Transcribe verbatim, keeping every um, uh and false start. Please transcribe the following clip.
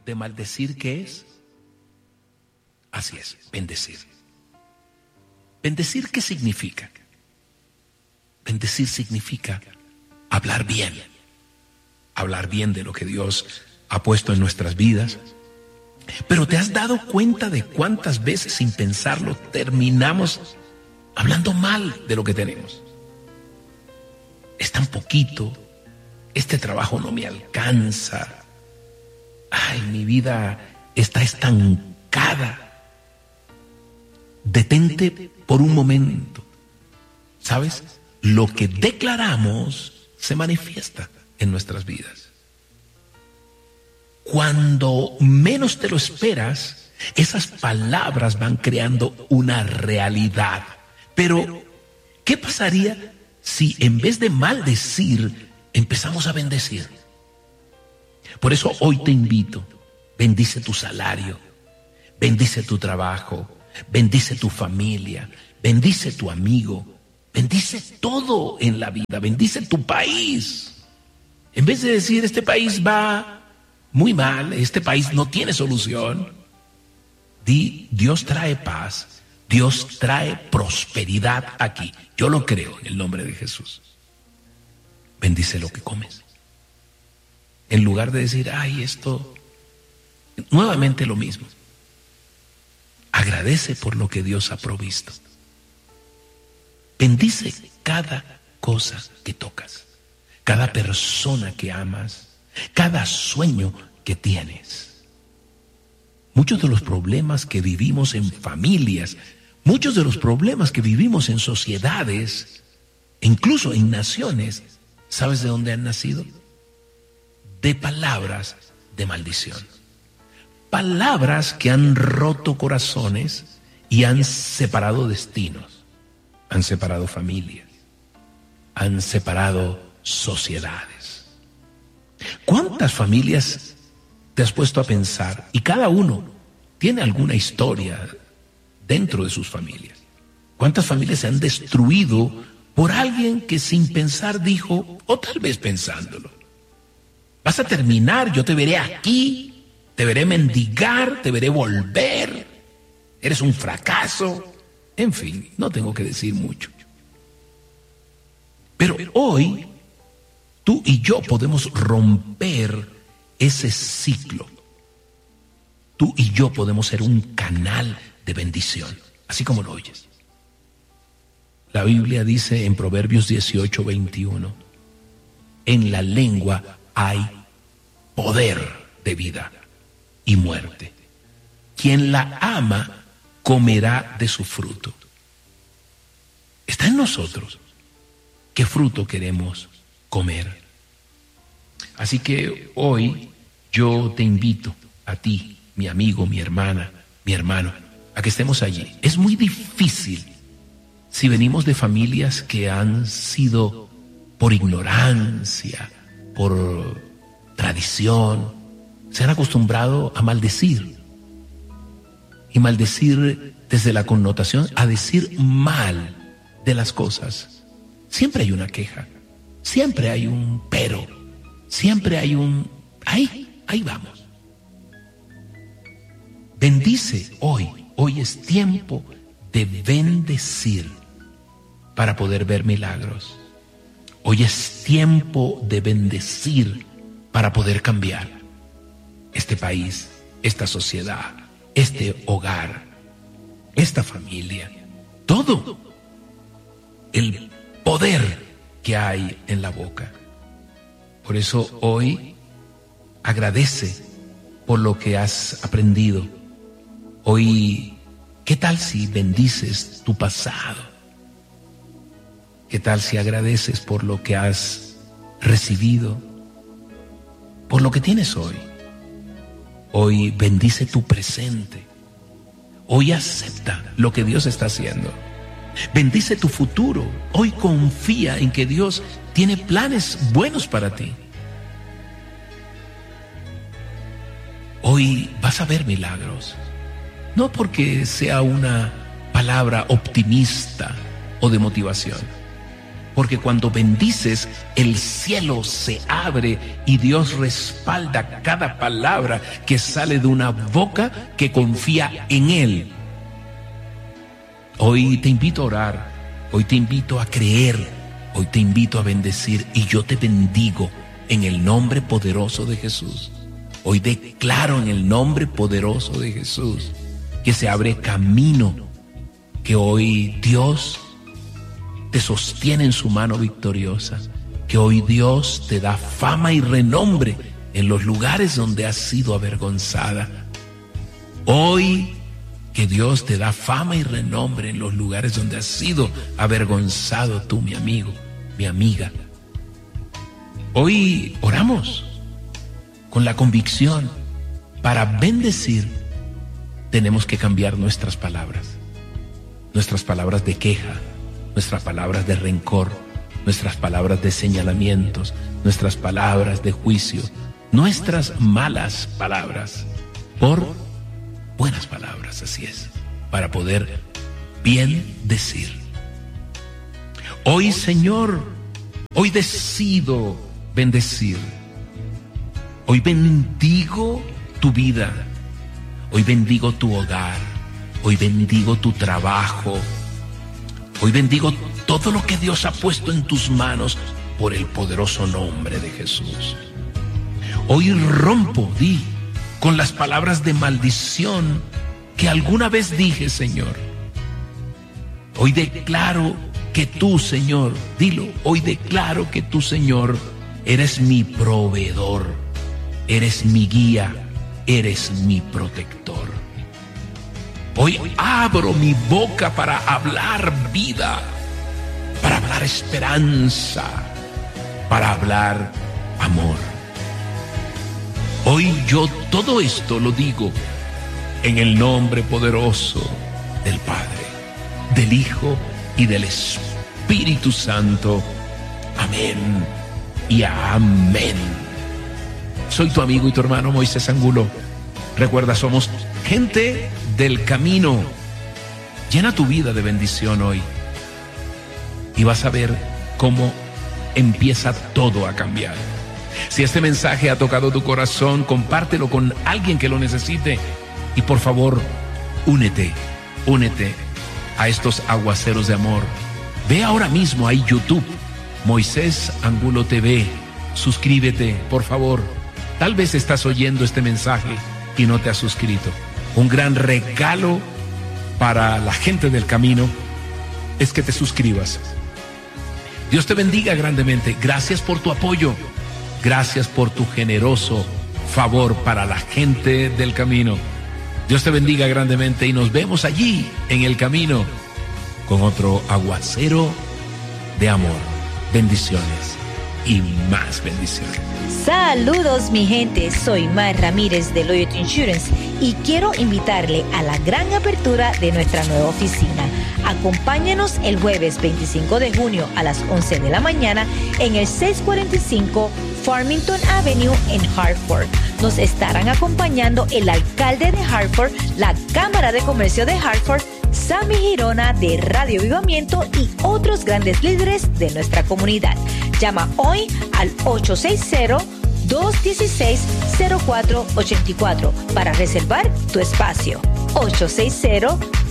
de maldecir, ¿qué es? Así es, bendecir. ¿Bendecir qué significa? Bendecir significa hablar bien. Hablar bien de lo que Dios ha puesto en nuestras vidas. Pero ¿te has dado cuenta de cuántas veces sin pensarlo terminamos hablando mal de lo que tenemos? Es tan poquito, este trabajo no me alcanza, ay, mi vida está estancada. Detente por un momento. ¿Sabes? Lo que declaramos se manifiesta en nuestras vidas. Cuando menos te lo esperas, esas palabras van creando una realidad. Pero, ¿qué pasaría si en vez de maldecir, empezamos a bendecir? Por eso hoy te invito, bendice tu salario, bendice tu trabajo, bendice tu familia, bendice tu amigo, bendice todo en la vida, bendice tu país. En vez de decir, este país va muy mal, este país no tiene solución, di, Dios trae paz, Dios trae prosperidad aquí. Yo lo creo en el nombre de Jesús. Bendice lo que comes. En lugar de decir, ay, esto, nuevamente lo mismo. Agradece por lo que Dios ha provisto. Bendice cada cosa que tocas, cada persona que amas, cada sueño que tienes. Muchos de los problemas que vivimos en familias, muchos de los problemas que vivimos en sociedades, incluso en naciones, ¿sabes de dónde han nacido? De palabras de maldición. Palabras que han roto corazones y han separado destinos, han separado familias, han separado sociedades. ¿Cuántas familias te has puesto a pensar? Y cada uno tiene alguna historia dentro de sus familias. ¿Cuántas familias se han destruido por alguien que sin pensar dijo, o tal vez pensándolo, vas a terminar, yo te veré aquí, te veré mendigar, te veré volver, eres un fracaso? En fin, no tengo que decir mucho. Pero hoy, tú y yo podemos romper ese ciclo. Tú y yo podemos ser un canal de bendición, así como lo oyes. La Biblia dice en Proverbios dieciocho, veintiuno, en la lengua hay poder de vida y muerte. Quien la ama comerá de su fruto. Está en nosotros. ¿Qué fruto queremos comer? Así que hoy yo te invito a ti, mi amigo, mi hermana, mi hermano, a que estemos allí. Es muy difícil si venimos de familias que han sido por ignorancia, por tradición, se han acostumbrado a maldecir. Y maldecir desde la connotación a decir mal de las cosas. Siempre hay una queja, siempre hay un pero, siempre hay un ahí, ahí vamos. Bendice hoy, hoy es tiempo de bendecir para poder ver milagros. Hoy es tiempo de bendecir para poder cambiar este país, esta sociedad, este hogar, esta familia, todo el poder que hay en la boca. Por eso hoy agradece por lo que has aprendido. Hoy, ¿qué tal si bendices tu pasado? ¿Qué tal si agradeces por lo que has recibido? Por lo que tienes hoy. Hoy bendice tu presente. Hoy acepta lo que Dios está haciendo. Bendice tu futuro. Hoy confía en que Dios tiene planes buenos para ti. Hoy vas a ver milagros. No porque sea una palabra optimista o de motivación, porque cuando bendices, el cielo se abre y Dios respalda cada palabra que sale de una boca que confía en Él. Hoy te invito a orar, hoy te invito a creer, hoy te invito a bendecir y yo te bendigo en el nombre poderoso de Jesús. Hoy declaro en el nombre poderoso de Jesús que se abre camino, que hoy Dios te sostiene en su mano victoriosa, que hoy Dios te da fama y renombre en los lugares donde has sido avergonzada. Hoy que Dios te da fama y renombre en los lugares donde has sido avergonzado tú, mi amigo, mi amiga. Hoy oramos con la convicción, para bendecir tenemos que cambiar nuestras palabras, nuestras palabras de queja, nuestras palabras de rencor, nuestras palabras de señalamientos, nuestras palabras de juicio, nuestras malas palabras, por buenas palabras, así es, para poder bien decir. Hoy, Señor, hoy decido bendecir. Hoy bendigo tu vida, hoy bendigo tu hogar, hoy bendigo tu trabajo, hoy bendigo todo lo que Dios ha puesto en tus manos por el poderoso nombre de Jesús. Hoy rompo, di, con las palabras de maldición que alguna vez dije, Señor. Hoy declaro que tú, Señor, dilo, hoy declaro que tú, Señor, eres mi proveedor, eres mi guía, eres mi protector. Hoy abro mi boca para hablar vida, para hablar esperanza, para hablar amor. Hoy yo todo esto lo digo en el nombre poderoso del Padre, del Hijo y del Espíritu Santo. Amén y amén. Soy tu amigo y tu hermano Moisés Angulo. Recuerda, somos gente del camino. Llena tu vida de bendición hoy y vas a ver cómo empieza todo a cambiar. Si este mensaje ha tocado tu corazón, compártelo con alguien que lo necesite y por favor, únete, únete a estos aguaceros de amor. Ve ahora mismo a YouTube, Moisés Angulo T V. Suscríbete, por favor. Tal vez estás oyendo este mensaje y no te has suscrito. Un gran regalo para la gente del camino es que te suscribas. Dios te bendiga grandemente. Gracias por tu apoyo. Gracias por tu generoso favor para la gente del camino. Dios te bendiga grandemente y nos vemos allí en el camino con otro aguacero de amor. Bendiciones y más bendiciones. Saludos mi gente, soy Mar Ramírez de Loyalty Insurance y quiero invitarle a la gran apertura de nuestra nueva oficina. Acompáñanos el jueves veinticinco de junio a las once de la mañana en el seiscientos cuarenta y cinco Farmington Avenue en Hartford. Nos estarán acompañando el alcalde de Hartford, la Cámara de Comercio de Hartford, Sammy Girona de Radio Avivamiento y otros grandes líderes de nuestra comunidad. Llama hoy al ocho seis cero, dos uno seis, cero cuatro ocho cuatro para reservar tu espacio. ocho seis cero,